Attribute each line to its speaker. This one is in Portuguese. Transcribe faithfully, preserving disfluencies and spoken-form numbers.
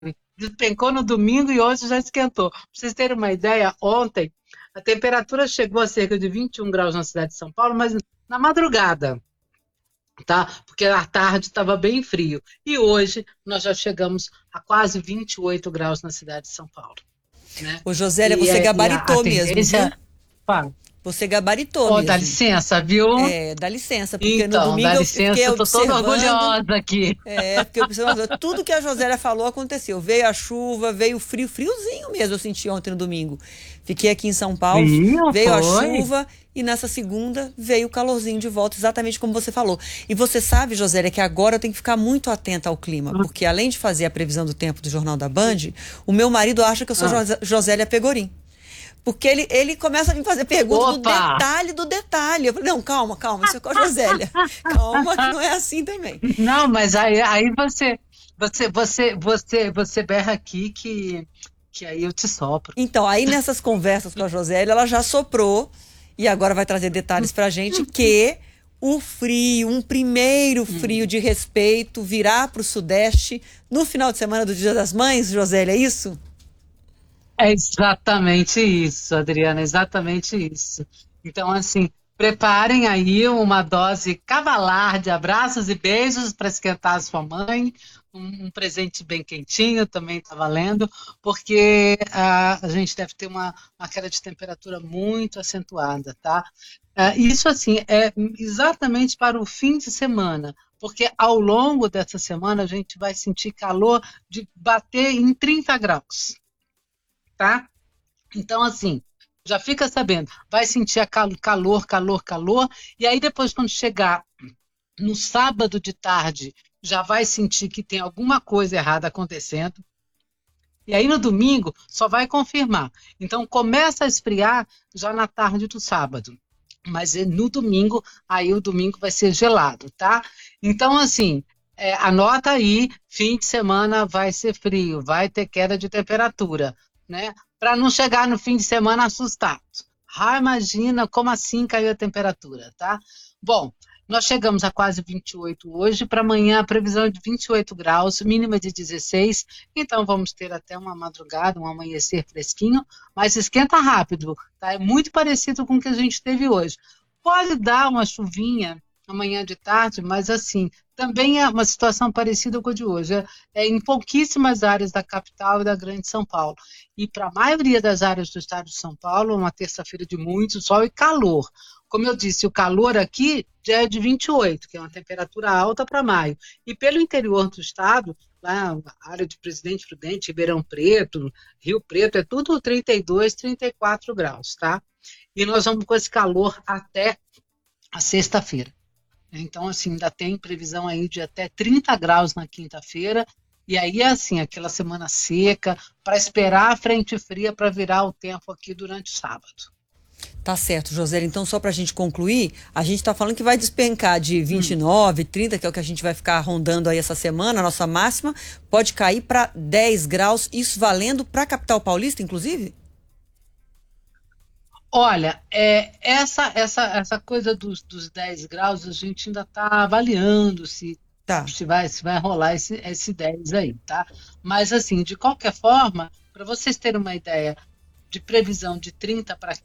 Speaker 1: Despencou no domingo e hoje já esquentou. Para vocês terem uma ideia, ontem a temperatura chegou a cerca de vinte e um graus na cidade de São Paulo, mas na madrugada, tá? Porque à tarde estava bem frio. E hoje nós já chegamos a quase vinte e oito graus na cidade de São Paulo, né?
Speaker 2: Ô, Josélia,
Speaker 1: E,
Speaker 2: você
Speaker 1: é- e a, a
Speaker 2: gabaritou mesmo, viu?
Speaker 1: tendência. Pá,
Speaker 2: Você gabaritou
Speaker 1: oh, dá
Speaker 2: mesmo.
Speaker 1: licença, viu?
Speaker 2: É, dá licença, porque no
Speaker 1: Então, dá
Speaker 2: domingo eu fiquei
Speaker 1: licença, eu tô toda
Speaker 2: observando.
Speaker 1: orgulhosa aqui.
Speaker 2: É, porque eu observando, tudo que a Josélia falou aconteceu. Veio a chuva, veio o frio, friozinho mesmo eu senti ontem no domingo. Fiquei aqui em São Paulo,
Speaker 1: Frio,
Speaker 2: veio a
Speaker 1: foi?
Speaker 2: chuva e nessa segunda veio o calorzinho de volta, exatamente como você falou. E você sabe, Josélia, que agora eu tenho que ficar muito atenta ao clima, porque além de fazer a previsão do tempo do Jornal da Band, o meu marido acha que eu sou
Speaker 1: Ah.
Speaker 2: José- Josélia Pegorim. Porque ele, ele começa a me fazer perguntas do
Speaker 1: Opa!
Speaker 2: detalhe do detalhe. Eu falei, não, calma, calma, isso é com a Josélia. Calma, que não é assim também.
Speaker 1: Não, mas aí, aí você, você, você, você, você berra aqui que, que aí eu te sopro.
Speaker 2: Então, aí nessas conversas com a Josélia, ela já soprou e agora vai trazer detalhes pra gente que o frio, um primeiro frio de respeito virá pro Sudeste no final de semana do Dia das Mães, Josélia, é isso?
Speaker 1: É exatamente isso, Adriana, exatamente isso. Então, assim, preparem aí uma dose cavalar de abraços e beijos para esquentar a sua mãe, um, um presente bem quentinho também está valendo, porque ah, a gente deve ter uma, uma queda de temperatura muito acentuada, tá? Ah, isso, assim, é exatamente para o fim de semana, porque ao longo dessa semana a gente vai sentir calor de bater em trinta graus. Tá? Então, assim, já fica sabendo, vai sentir a cal- calor, calor, calor, e aí depois, quando chegar no sábado de tarde, já vai sentir que tem alguma coisa errada acontecendo, e aí no domingo só vai confirmar. Então, começa a esfriar já na tarde do sábado. Mas eh, no domingo, aí o domingo vai ser gelado, tá? Então, assim, é, anota aí, fim de semana vai ser frio, vai ter queda de temperatura, né? Para não chegar no fim de semana assustado. Ah, imagina como assim caiu a temperatura, tá? Bom, nós chegamos a quase vinte e oito hoje, para amanhã a previsão é de vinte e oito graus, mínima de dezesseis, então vamos ter até uma madrugada, um amanhecer fresquinho, mas esquenta rápido, tá? É muito parecido com o que a gente teve hoje. Pode dar uma chuvinha amanhã de tarde, mas assim, também é uma situação parecida com a de hoje. É, é em pouquíssimas áreas da capital e da Grande São Paulo. E para a maioria das áreas do estado de São Paulo, uma terça-feira de muito sol e calor. Como eu disse, o calor aqui já é de vinte e oito, que é uma temperatura alta para maio. E pelo interior do estado, lá, a área de Presidente Prudente, Ribeirão Preto, Rio Preto, é tudo trinta e dois, trinta e quatro graus, tá? E nós vamos com esse calor até a sexta-feira. Então, assim, ainda tem previsão aí de até trinta graus na quinta-feira, e aí é assim, aquela semana seca, para esperar a frente fria para virar o tempo aqui durante o sábado.
Speaker 2: Tá certo, Josélia. Então, só pra gente concluir, a gente tá falando que vai despencar de vinte e nove, trinta, que é o que a gente vai ficar rondando aí essa semana, a nossa máxima, pode cair para dez graus, isso valendo pra capital paulista, inclusive?
Speaker 1: Olha, é, essa, essa, essa coisa dos, dos dez graus, a gente ainda está avaliando se,
Speaker 2: Tá.
Speaker 1: se vai, se vai rolar esse, esse dez aí, tá? Mas, assim, de qualquer forma, para vocês terem uma ideia de previsão de trinta para